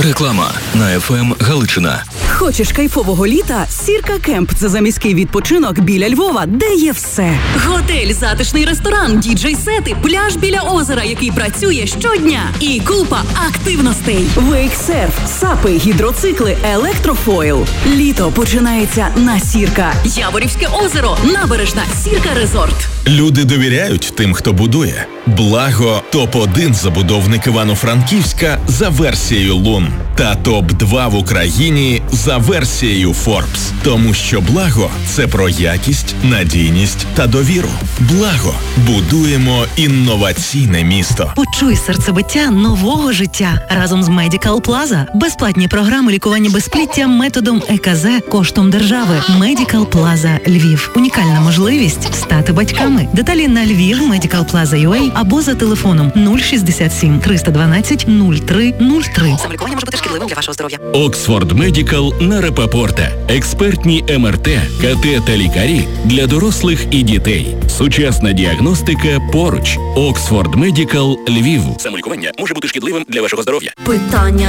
Реклама на ФМ Галичина. Хочеш кайфового літа? Сірка Кемп – це заміський відпочинок біля Львова, де є все. Готель, затишний ресторан, діджей-сети, пляж біля озера, який працює щодня. І купа активностей. Вейксерф, сапи, гідроцикли, електрофойл. Літо починається на Сірка. Яворівське озеро, набережна, Сірка Резорт. Люди довіряють тим, хто будує. Благо – топ-1 забудовник Івано-Франківська за версією Лун. Та топ-2 в Україні за версією Forbes. Тому що Благо – це про якість, надійність та довіру. Благо – будуємо інноваційне місто. Почуй серцебиття нового життя разом з Medical Plaza. Безплатні програми лікування безпліття методом ЕКЗ коштом держави. Medical Plaza Львів. Унікальна можливість стати батьками. Деталі на Львів Medical Plaza UA або за телефоном 067 312 0303. Самолікування може бути шкідливим для вашого здоров'я. Оксфорд Медикал на Рапапорта. Експертні МРТ, КТ та лікарі для дорослих і дітей. Сучасна діагностика поруч. Оксфорд Медикал Львів. Самолікування може бути шкідливим для вашого здоров'я. Питання